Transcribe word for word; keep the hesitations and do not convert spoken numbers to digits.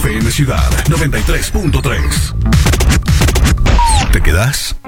F M Ciudad noventa y tres punto tres. ¿Te quedas?